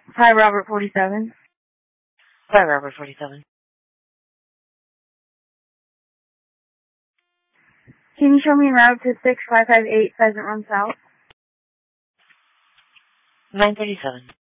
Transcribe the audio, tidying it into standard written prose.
Hi, Robert 47. Hi, Robert 47. Can you show me a route to 6558 Pheasant Run South? 937.